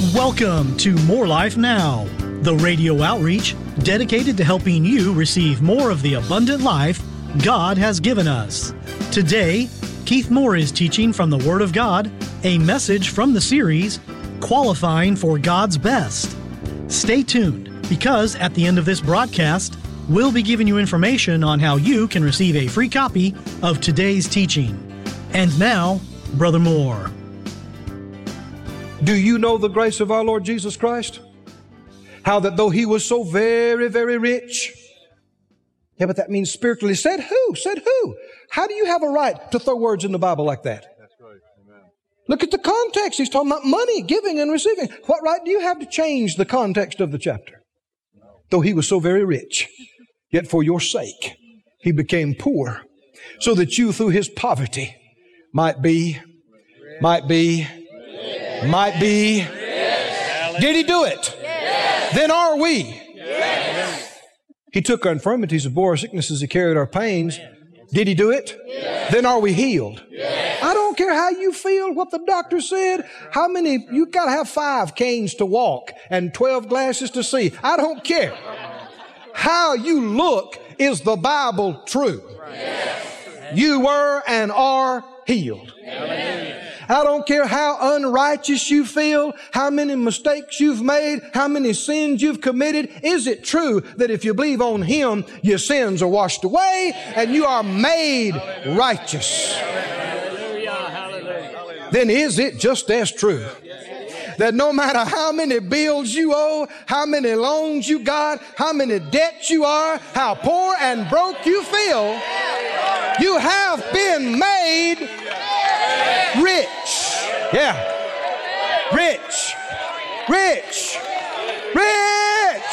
Welcome to More Life Now, the radio outreach dedicated to helping you receive more of the abundant life God has given us. Today, Keith Moore is teaching from the Word of God, a message from the series, Qualifying for God's Best. Stay tuned, because at the end of this broadcast, we'll be giving you information on how you can receive a free copy of today's teaching. And now, Brother Moore. Do you know the grace of our Lord Jesus Christ? How that though He was so very, very rich. Yeah, but that means spiritually. Said who? Said who? How do you have a right to throw words in the Bible like that? That's right. Amen. Look at the context. He's talking about money, giving and receiving. What right do you have to change the context of the chapter? Though He was so very rich, yet for your sake He became poor, so that you through His poverty might be. Yes. Did He do it? Yes. Then are we? Yes. He took our infirmities and bore our sicknesses. He carried our pains. Did He do it? Yes. Then are we healed? Yes. I don't care how you feel, what the doctor said, how many, you got to have 5 canes to walk and 12 glasses to see. I don't care. How you look, is the Bible true? Yes. You were and are healed. Hallelujah. I don't care how unrighteous you feel, how many mistakes you've made, how many sins you've committed. Is it true that if you believe on Him, your sins are washed away and you are made righteous? Then is it just as true that no matter how many bills you owe, how many loans you got, how many debts you are, how poor and broke you feel, you have been made rich. Yeah. Rich. Rich. Rich.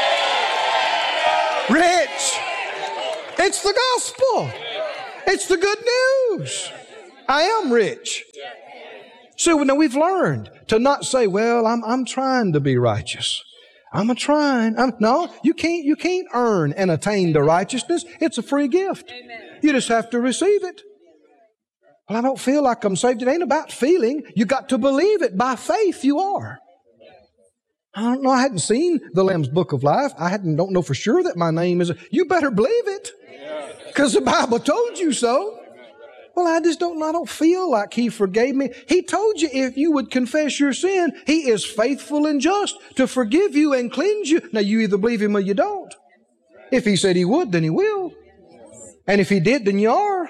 Rich. It's the gospel. It's the good news. I am rich. So now we've learned to not say, well, I'm trying to be righteous. I'm trying. No, you can't earn and attain to righteousness. It's a free gift. Amen. You just have to receive it. Well, I don't feel like I'm saved. It ain't about feeling. You got to believe it. By faith, you are. I don't know. I hadn't seen the Lamb's Book of Life. Don't know for sure that my name is. You better believe it, because the Bible told you so. Well, I don't feel like He forgave me. He told you if you would confess your sin, He is faithful and just to forgive you and cleanse you. Now, you either believe Him or you don't. If He said He would, then He will. And if He did, then you are.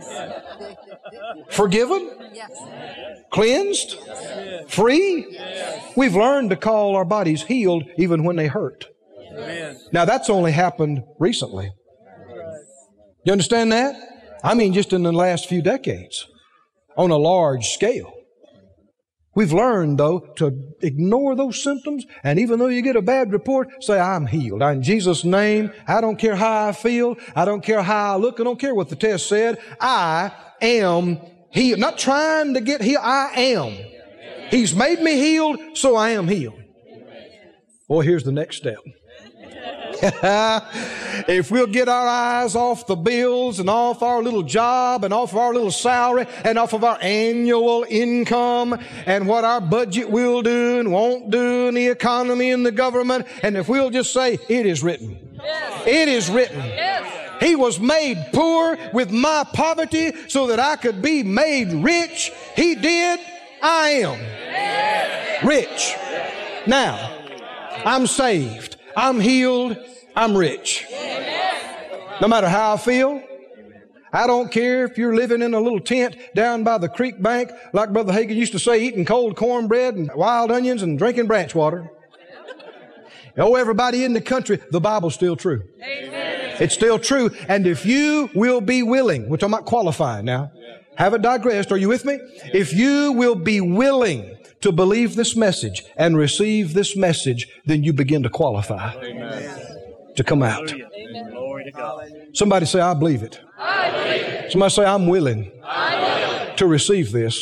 Forgiven? Cleansed? Free? We've learned to call our bodies healed even when they hurt. Now, that's only happened recently. You understand that? I mean, just in the last few decades, on a large scale. We've learned, though, to ignore those symptoms, and even though you get a bad report, say, I'm healed. In Jesus' name, I don't care how I feel, I don't care how I look, I don't care what the test said, I am healed. Not trying to get healed, I am. He's made me healed, so I am healed. Boy, here's the next step. If we'll get our eyes off the bills and off our little job and off our little salary and off of our annual income and what our budget will do and won't do and the economy and the government, and if we'll just say, it is written. Yes. It is written. Yes. He was made poor with my poverty so that I could be made rich. He did. I am rich. Now, I'm saved. I'm healed. I'm rich. No matter how I feel. I don't care if you're living in a little tent down by the creek bank, like Brother Hagin used to say, eating cold cornbread and wild onions and drinking branch water. Oh, everybody in the country, the Bible's still true. Amen. It's still true. And if you will be willing, we're talking about qualifying now. Haven't digressed. Are you with me? If you will be willing to believe this message and receive this message, then you begin to qualify. Amen. To come out. Amen. Glory to God. Somebody say, I believe it. I believe it. Somebody say, I'm willing, willing to receive this.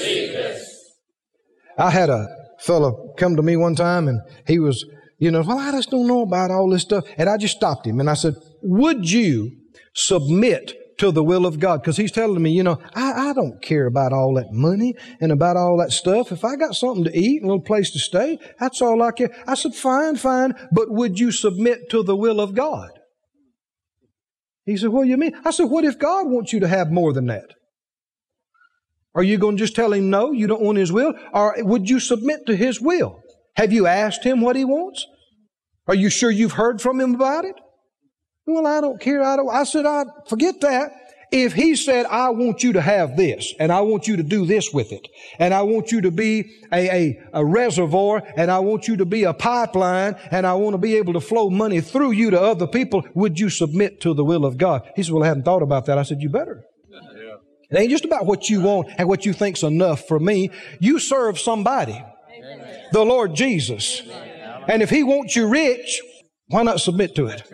I had a fellow come to me one time and he was, well, I just don't know about all this stuff. And I just stopped him and I said, would you submit to the will of God? Because he's telling me, I I don't care about all that money and about all that stuff. If I got something to eat and a little place to stay, that's all I care. I said, fine, but would you submit to the will of God? He said, what do you mean? I said, what if God wants you to have more than that? Are you going to just tell Him no, you don't want His will? Or would you submit to His will? Have you asked Him what He wants? Are you sure you've heard from Him about it? Well, I don't care. I said, forget that. If He said, I want you to have this, and I want you to do this with it, and I want you to be a reservoir, and I want you to be a pipeline, and I want to be able to flow money through you to other people, would you submit to the will of God? He said, well, I hadn't thought about that. I said, you better. Yeah. It ain't just about what you want and what you think's enough for me. You serve somebody, Amen. The Lord Jesus. Amen. And if He wants you rich, why not submit to it?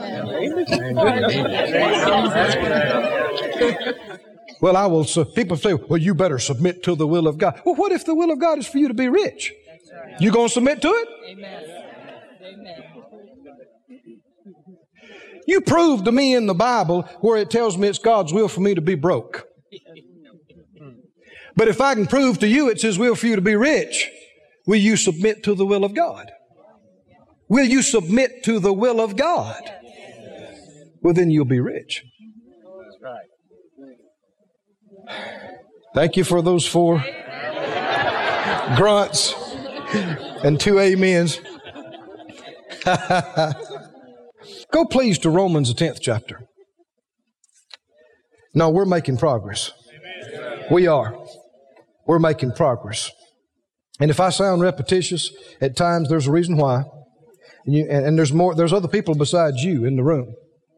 Well, I will. People say, well, you better submit to the will of God. Well, what if the will of God is for you to be rich? You going to submit to it? Amen. You prove to me in the Bible where it tells me it's God's will for me to be broke. But if I can prove to you it's His will for you to be rich, will you submit to the will of God? Will you submit to the will of God? Well, then you'll be rich. Thank you for those 4 grunts and 2 amens. Go please to Romans, the 10th chapter. No, we're making progress. We are. We're making progress. And if I sound repetitious, at times there's a reason why. And there's other people besides you in the room.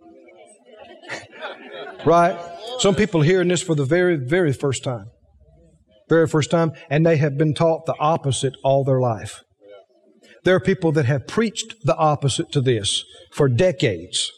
Right? Some people hearing this for the very, very first time. Very first time. And they have been taught the opposite all their life. There are people that have preached the opposite to this for decades.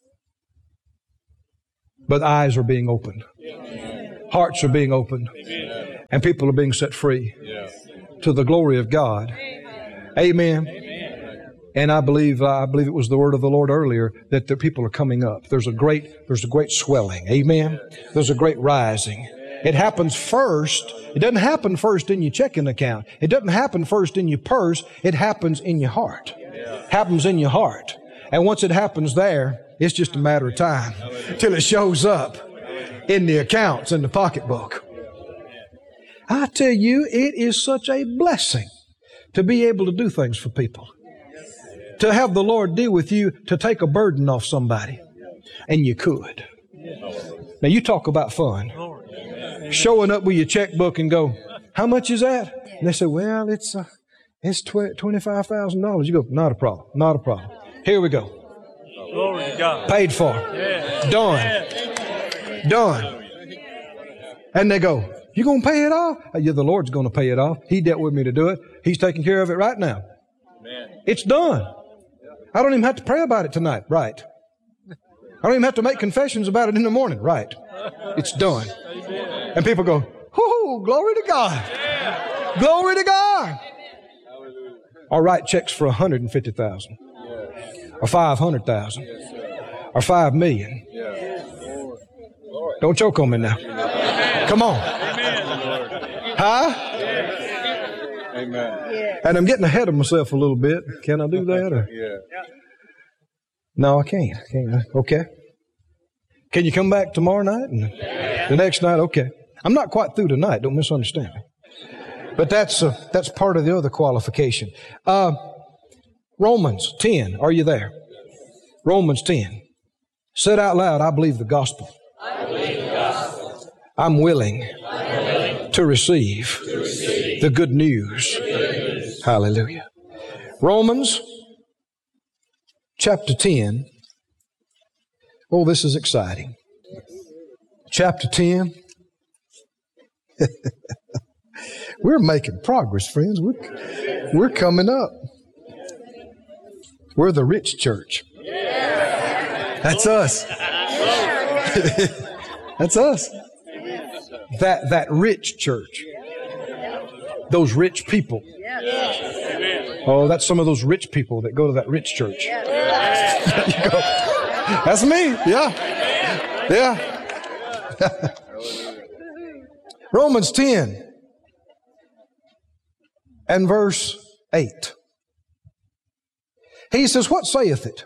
But eyes are being opened. Hearts are being opened. And people are being set free to the glory of God. Amen. And I believe it was the word of the Lord earlier that the people are coming up. There's a great swelling. Amen. There's a great rising. It happens first. It doesn't happen first in your checking account. It doesn't happen first in your purse. It happens in your heart. It happens in your heart. And once it happens there, it's just a matter of time till it shows up in the accounts, in the pocketbook. I tell you, it is such a blessing to be able to do things for people. To have the Lord deal with you to take a burden off somebody. And you could. Now you talk about fun. Showing up with your checkbook and go, how much is that? And they say, well, it's $25,000. You go, not a problem. Not a problem. Here we go. Glory to God. Paid for. Done. Done. And they go, you going to pay it off? Yeah, the Lord's going to pay it off. He dealt with me to do it. He's taking care of it right now. It's done. I don't even have to pray about it tonight. Right. I don't even have to make confessions about it in the morning. Right. It's done. And people go, oh, glory to God. Glory to God. Or write checks for $150,000 or $500,000 or $5 million. Don't choke on me now. Come on. Huh? Amen. And I'm getting ahead of myself a little bit. Can I do that? Or? No, I can't. Okay. Can you come back tomorrow night? And the next night? Okay. I'm not quite through tonight. Don't misunderstand me. But that's part of the other qualification. Romans 10. Are you there? Romans 10. Said out loud, I believe the gospel. I believe the gospel. I'm willing to receive the good news. Hallelujah. Romans chapter 10. Oh, this is exciting. Chapter 10. We're making progress, friends. We're coming up. We're the rich church. That's us. That's us. That rich church. Those rich people. Oh, that's some of those rich people that go to that rich church. You go, that's me. Yeah. Romans 10 and verse 8. He says, what saith it?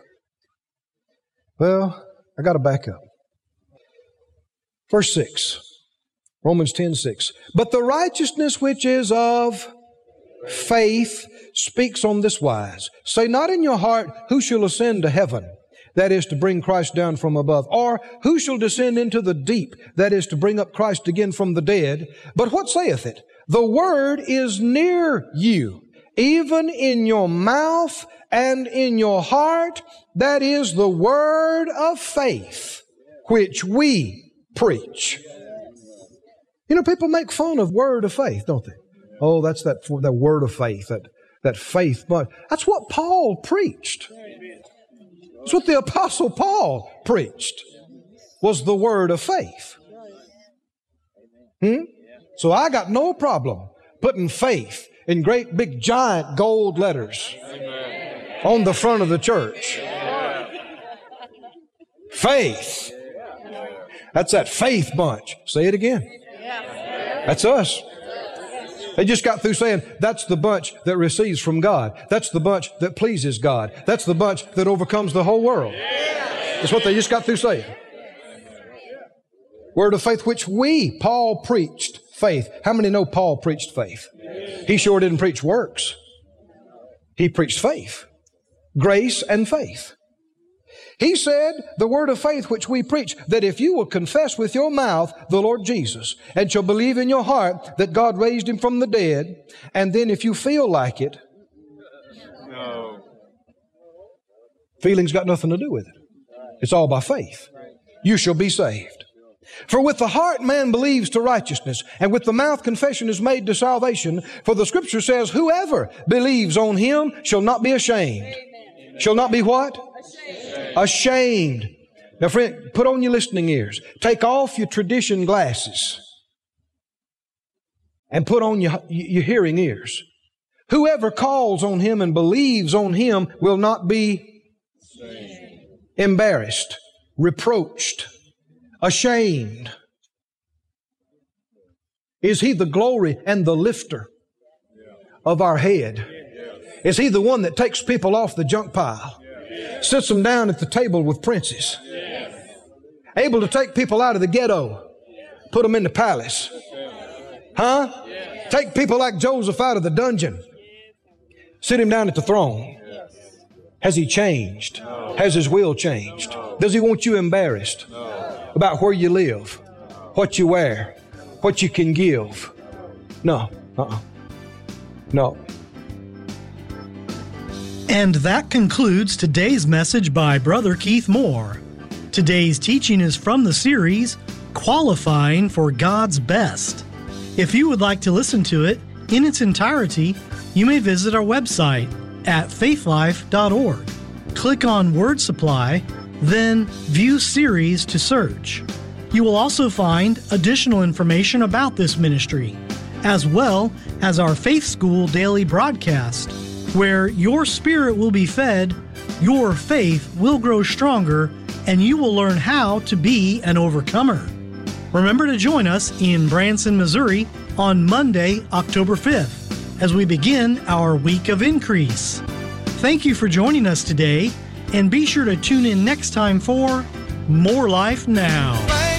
Well, I got to back up. Verse 6. Romans 10:6. But the righteousness which is of faith speaks on this wise. Say not in your heart, who shall ascend to heaven? That is to bring Christ down from above. Or who shall descend into the deep? That is to bring up Christ again from the dead. But what saith it? The word is near you, even in your mouth and in your heart. That is the word of faith, which we preach. You know, people make fun of word of faith, don't they? Oh, that's that word of faith, that faith. But that's what Paul preached. That's what the Apostle Paul preached, was the word of faith. So I got no problem putting faith in great big giant gold letters on the front of the church. Faith. That's that faith bunch. Say it again. That's us. They just got through saying that's the bunch that receives from God. That's the bunch that pleases God. That's the bunch that overcomes the whole world. That's what they just got through saying. Word of faith which we, Paul, preached. Faith. How many know Paul preached faith? He sure didn't preach works. He preached faith. Grace and faith. He said, the word of faith which we preach, that if you will confess with your mouth the Lord Jesus, and shall believe in your heart that God raised Him from the dead, and then if you feel like it, feelings got nothing to do with it. It's all by faith. You shall be saved. For with the heart man believes to righteousness, and with the mouth confession is made to salvation. For the Scripture says, whoever believes on Him shall not be ashamed. Shall not be what? Ashamed. Now, friend, put on your listening ears. Take off your tradition glasses and put on your hearing ears. Whoever calls on Him and believes on Him will not be embarrassed, reproached, ashamed. Is He the glory and the lifter of our head? Is He the one that takes people off the junk pile? Sits them down at the table with princes. Able to take people out of the ghetto, put them in the palace. Huh? Take people like Joseph out of the dungeon, sit him down at the throne. Has He changed? Has His will changed? Does He want you embarrassed about where you live, what you wear, what you can give? No. No. And that concludes today's message by Brother Keith Moore. Today's teaching is from the series, Qualifying for God's Best. If you would like to listen to it in its entirety, you may visit our website at faithlife.org. Click on Word Supply, then View Series to search. You will also find additional information about this ministry, as well as our Faith School daily broadcast, where your spirit will be fed, your faith will grow stronger, and you will learn how to be an overcomer. Remember to join us in Branson, Missouri on Monday, October 5th, as we begin our week of increase. Thank you for joining us today, and be sure to tune in next time for More Life Now.